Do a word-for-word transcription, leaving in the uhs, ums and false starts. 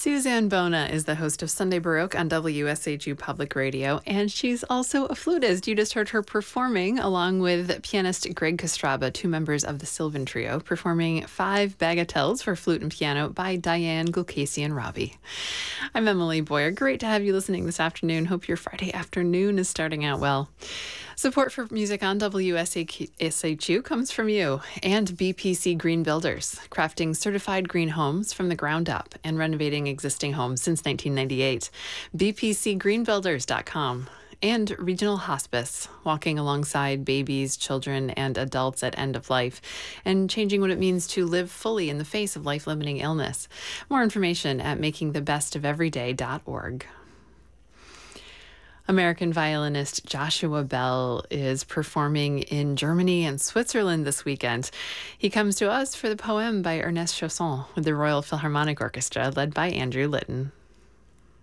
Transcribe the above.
Suzanne Bona is the host of Sunday Baroque on W S H U Public Radio, and she's also a flutist. You just heard her performing along with pianist Greg Kostraba, two members of the Sylvan Trio, performing five bagatelles for flute and piano by Diane Gulkasian-Robbie. I'm Emily Boyer. Great to have you listening this afternoon. Hope your Friday afternoon is starting out well. Support for music on W S H U comes from you and B P C Green Builders, crafting certified green homes from the ground up and renovating existing homes since nineteen ninety-eight. B P C green builders dot com. And Regional Hospice, walking alongside babies, children, and adults at end of life, and changing what it means to live fully in the face of life-limiting illness. More information at making the best of everyday dot org. American violinist Joshua Bell is performing in Germany and Switzerland this weekend. He comes to us for the poem by Ernest Chausson with the Royal Philharmonic Orchestra, led by Andrew Litton.